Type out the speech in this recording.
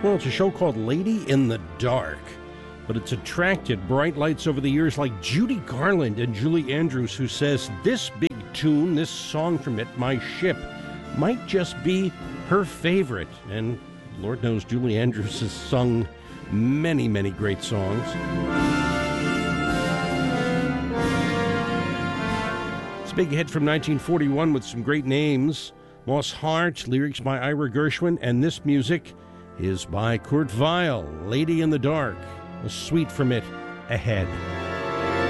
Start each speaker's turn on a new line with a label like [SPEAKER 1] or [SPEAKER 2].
[SPEAKER 1] Well, it's a show called Lady in the Dark, but it's attracted bright lights over the years like Judy Garland and Julie Andrews, who says this big tune, this song from it, My Ship, might just be her favorite. And Lord knows Julie Andrews has sung many, many great songs. It's a big hit from 1941 with some great names. Moss Hart, lyrics by Ira Gershwin, and this music is by Kurt Weill, Lady in the Dark. A suite from it ahead.